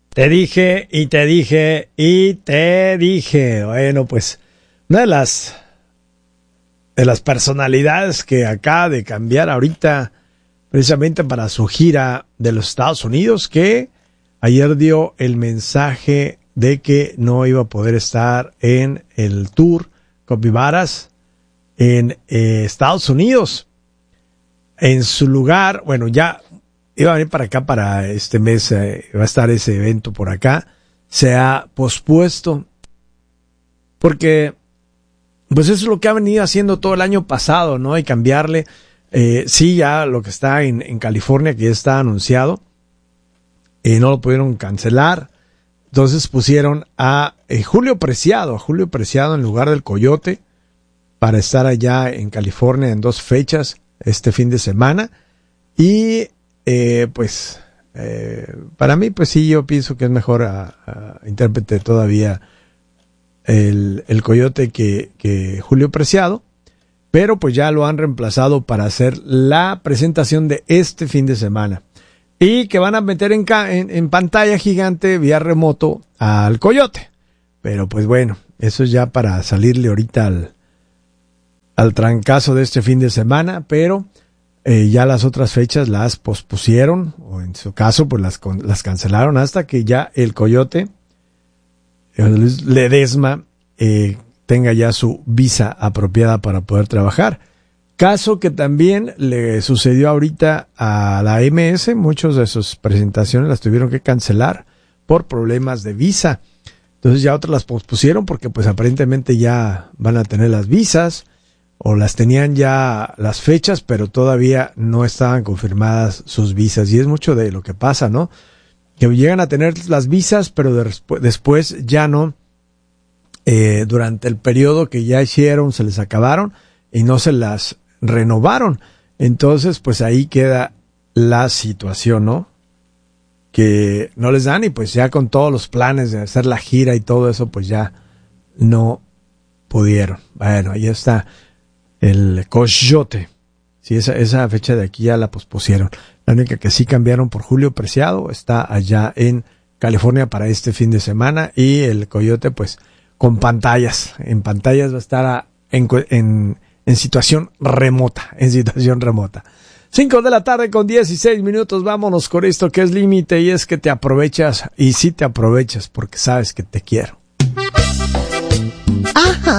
Te dije y te dije y te dije. Bueno, pues una de las personalidades que acaba de cambiar ahorita precisamente para su gira de los Estados Unidos, que ayer dio el mensaje de que no iba a poder estar en el tour Capivaras en Estados Unidos. En su lugar, bueno, ya iba a venir para acá para este mes, va a estar ese evento por acá, se ha pospuesto porque pues eso es lo que ha venido haciendo todo el año pasado, ¿no? Y cambiarle, sí, ya lo que está en California, que ya está anunciado, no lo pudieron cancelar, entonces pusieron a Julio Preciado en lugar del Coyote, para estar allá en California en 2 fechas este fin de semana, y para mí, pues sí, yo pienso que es mejor a intérprete todavía el Coyote que Julio Preciado, pero pues ya lo han reemplazado para hacer la presentación de este fin de semana, y que van a meter en pantalla gigante vía remoto al Coyote, pero pues bueno, eso es ya para salirle ahorita al trancazo de este fin de semana, pero ya las otras fechas las pospusieron, o en su caso pues las cancelaron hasta que ya el Coyote Ledesma tenga ya su visa apropiada para poder trabajar. Caso que también le sucedió ahorita a la MS, muchas de sus presentaciones las tuvieron que cancelar por problemas de visa. Entonces ya otras las pospusieron porque pues aparentemente ya van a tener las visas, o las tenían ya las fechas, pero todavía no estaban confirmadas sus visas. Y es mucho de lo que pasa, ¿no? Que llegan a tener las visas, pero después ya no. Durante el periodo que ya hicieron, se les acabaron y no se las renovaron. Entonces, pues ahí queda la situación, ¿no? Que no les dan, y pues ya con todos los planes de hacer la gira y todo eso, pues ya no pudieron. Bueno, ahí está el Coyote. Sí, esa fecha de aquí ya la pospusieron. La única que sí cambiaron por Julio Preciado está allá en California para este fin de semana, y el Coyote pues con pantallas. En pantallas va a estar en situación remota. 5 de la tarde con 16 minutos. Vámonos con esto que es Límite, y es que te aprovechas, y sí te aprovechas porque sabes que te quiero. Ajá.